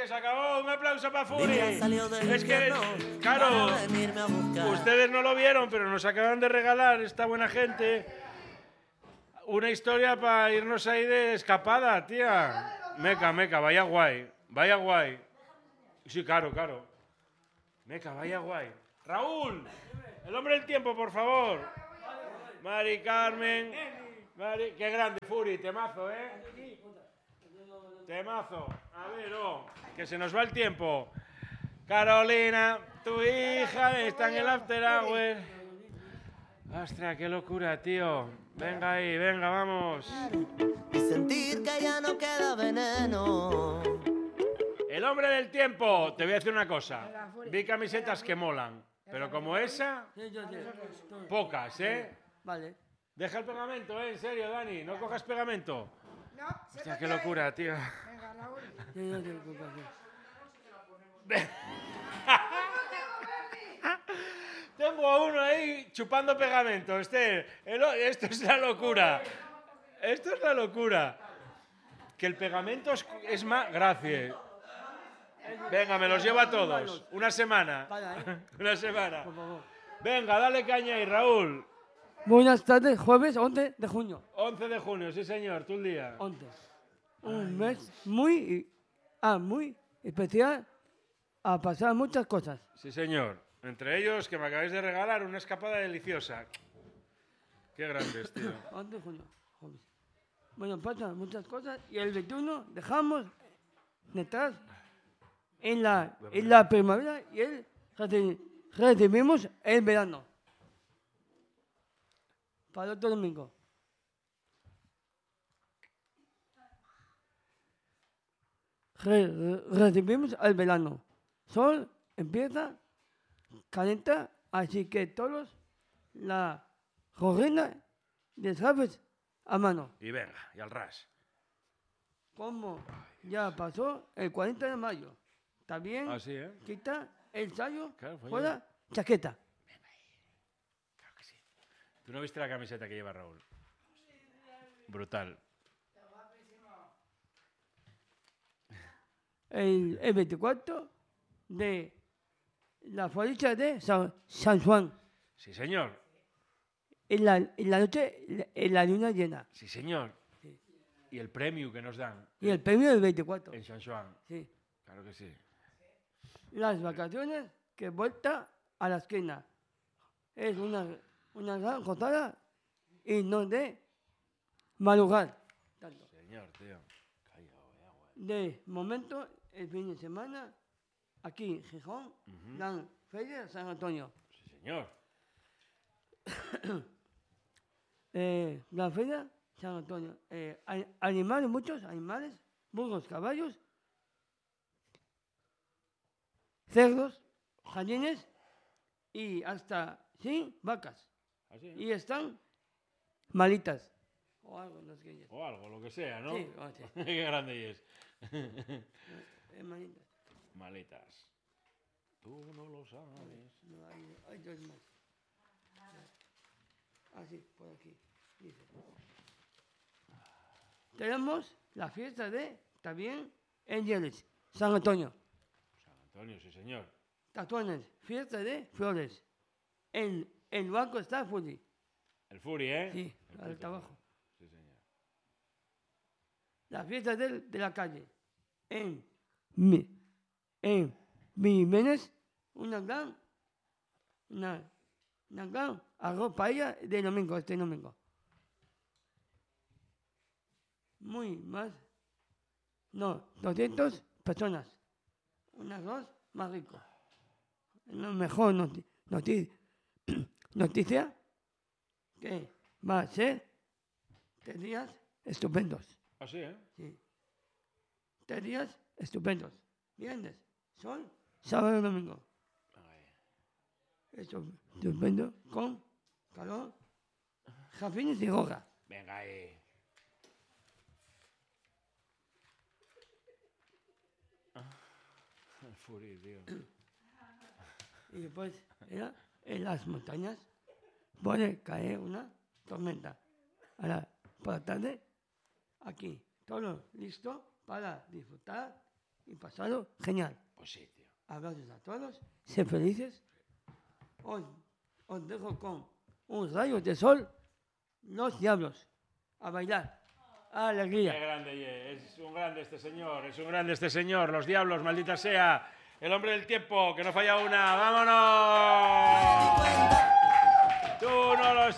se acabó. Un aplauso para Furi. Es que, claro, ustedes no lo vieron, pero nos acaban de regalar esta buena gente una historia para irnos ahí de escapada, tía. Meca, vaya guay. Vaya guay. Sí, claro. Meca, vaya guay. Raúl, el hombre del tiempo, por favor. Mari Carmen. Qué grande, Furi, temazo, ¿eh? Temazo. A ver, que se nos va el tiempo. Carolina, tu hija está en el after hour. Ostras, qué locura, tío. Venga ahí, venga, vamos. Y sentir que ya no queda veneno. El hombre del tiempo. Te voy a decir una cosa. Vi camisetas que molan, pero como esa, pocas, ¿eh? Vale. Deja el pegamento, ¿eh? En serio, Dani. No cojas pegamento. No, Hostia, qué locura, tío. Venga, Raúl. Tengo a uno ahí chupando pegamento. Esto es la locura. Esto es la locura. Que el pegamento es más... Gracias. Venga, me los llevo a todos. Una semana. Una semana. Venga, dale caña ahí, Raúl. Buenas tardes, jueves 11 de junio. 11 de junio, sí señor, tú el día. 11. Un mes muy especial, a pasar muchas cosas. Sí señor. Entre ellos, que me acabáis de regalar una escapada deliciosa. Qué grandes, tío. 11 de junio, jueves. Bueno, pasan muchas cosas y el 21 dejamos detrás en la primavera y recibimos el verano. Para otro domingo. Recibimos el verano. Sol empieza, calienta, así que todos la jornada de sabes a mano. Y venga, y al ras. Como ya pasó el 40 de mayo. También Así, ¿eh? quita el sayo, Claro, fue fuera, chaqueta. Claro que sí. ¿Tú no viste la camiseta que lleva Raúl? Brutal. El 24 de la fecha de San Juan. Sí, señor. En la noche, en la luna llena. Sí, señor. Sí. Y el premio que nos dan. Y el premio del 24. En San Juan. Sí. Claro que sí. Las vacaciones que vuelta a la esquina. Es una gran gozada y no de madrugar. Tanto. Señor, tío. De momento, el fin de semana, aquí en Gijón, la Feria de San Antonio. Sí, señor. La Feria de San Antonio. Animales, muchos animales, burros, caballos, cerdos, jardines y hasta 100 vacas. Así, ¿eh? Y están malitas. O algo, no sé qué es. O algo, lo que sea, ¿no? Sí, sí. Qué grande es. Malitas. Maletas. Tú no lo sabes. No, hay dos más. Así, por aquí. Dice. Tenemos la fiesta de, también, Ángeles, San Antonio. San Antonio, sí, señor. Tatuanes, fiesta de flores. En el banco está Furi. El Furi, ¿eh? Sí, El al puto trabajo. Furi. Sí, señor. La fiesta de la calle. En Jiménez, una gran arroz paella de domingo, este domingo. Muy más, no, 200 personas. Un arroz más rico. La mejor noticia que va a ser 3 días estupendos. Así, ¿eh? Sí. 3 días estupendos. Viernes, sol, sábado y domingo. Estupendo, con calor, jafines y gorra. Venga ahí. El Furi, tío. Y después, en las montañas, puede caer una tormenta. Ahora, por la tarde, aquí, todo listo para disfrutar y pasado genial. Pues sí, tío. Abrazos a todos, sé felices. Os dejo con un rayo de sol, los diablos, a bailar, alegría. Qué grande, es un grande este señor, es un grande este señor. Los diablos, maldita sea. El hombre del tiempo, que no falla una. ¡Vámonos! Tú no lo